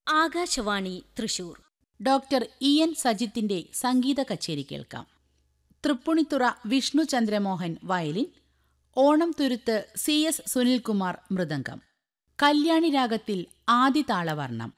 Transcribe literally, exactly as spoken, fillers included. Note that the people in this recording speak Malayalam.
Akashvani Thrissur. Doctor E N സജിത്തിന്റെ സംഗീത കച്ചേരി കേൾക്കാം. തൃപ്പുണിത്തുറ വിഷ്ണു ചന്ദ്രമോഹൻ വയലിൻ, ഓണം തുരുത്ത് സി എസ് സുനിൽകുമാർ മൃദംഗം. കല്യാണി രാഗത്തിൽ ആദിതാളവർണം.